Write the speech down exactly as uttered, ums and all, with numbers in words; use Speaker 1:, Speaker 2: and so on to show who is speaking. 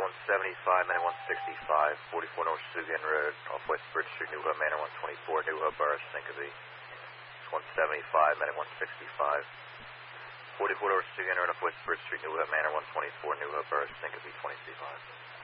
Speaker 1: one seventy-five, Manor one sixty-five, forty-four North Sugan Road, off West Bridge Street, New Hope, Manor one twenty-four, New Hope, Burris, Syncopy. one seventy-five, Manor one sixty-five, forty-four North Sugan Road, off West Bridge Street, New Hope, Manor one twenty-four, New Hope, Burris, Syncopy, twenty-two five.